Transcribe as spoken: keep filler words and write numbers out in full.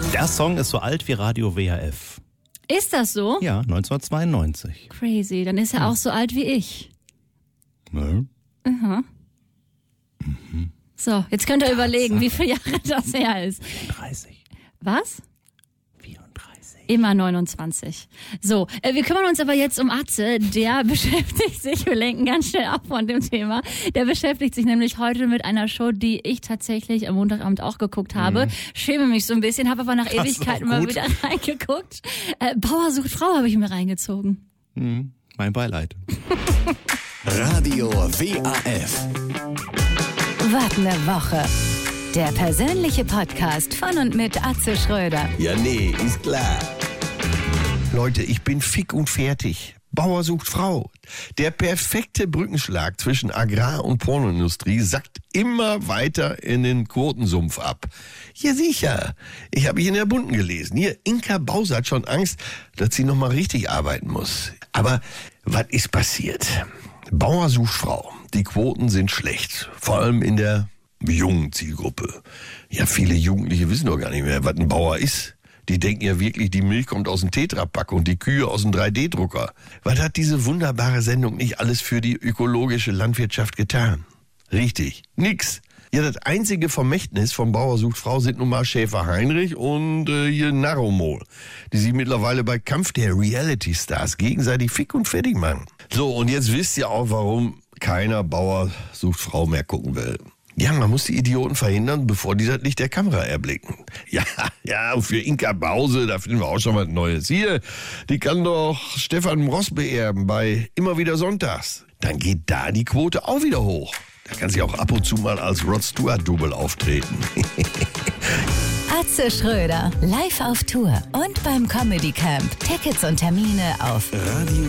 Der Song ist so alt wie Radio W H F. Ist das so? Ja, neunzehnhundertzweiundneunzig. Crazy, dann ist er auch so alt wie ich. Ne? Aha. Mhm. So, jetzt könnt ihr überlegen, wie viele Jahre das her ist. vierunddreißig. Was? vierunddreißig. Immer neunundzwanzig. So, äh, wir kümmern uns aber jetzt um Atze. Der beschäftigt sich, wir lenken ganz schnell ab von dem Thema, der beschäftigt sich nämlich heute mit einer Show, die ich tatsächlich am Montagabend auch geguckt habe. Mhm. Schäme mich so ein bisschen, habe aber nach Ewigkeiten mal wieder reingeguckt. Äh, Bauer sucht Frau habe ich mir reingezogen. Mhm. Mein Beileid. Radio W A F. Was ne Woche. Der persönliche Podcast von und mit Atze Schröder. Ja, nee, ist klar. Leute, ich bin fick und fertig. Bauer sucht Frau. Der perfekte Brückenschlag zwischen Agrar- und Pornoindustrie sackt immer weiter in den Quotensumpf ab. Ja, sicher. Ich habe hier in der Bunten gelesen. Hier, Inka Bause hat schon Angst, dass sie nochmal richtig arbeiten muss. Aber was ist passiert? Bauer sucht Frau. Die Quoten sind schlecht. Vor allem in der jungen Zielgruppe. Ja, viele Jugendliche wissen doch gar nicht mehr, was ein Bauer ist. Die denken ja wirklich, die Milch kommt aus dem Tetrapack und die Kühe aus dem drei D Drucker. Was hat diese wunderbare Sendung nicht alles für die ökologische Landwirtschaft getan? Richtig, nix. Ja, das einzige Vermächtnis von Bauer sucht Frau sind nun mal Schäfer Heinrich und äh, hier Naromol, die sich mittlerweile bei Kampf der Reality-Stars gegenseitig fick und fertig machen. So, und jetzt wisst ihr auch, warum keiner Bauer sucht Frau mehr gucken will. Ja, man muss die Idioten verhindern, bevor die das Licht der Kamera erblicken. Ja, ja, und für Inka Bause, da finden wir auch schon was Neues. Hier, die kann doch Stefan Ross beerben bei Immer wieder Sonntags. Dann geht da die Quote auch wieder hoch. Da kann sie auch ab und zu mal als Rod Stewart-Double auftreten. Atze Schröder, live auf Tour und beim Comedy Camp. Tickets und Termine auf Radio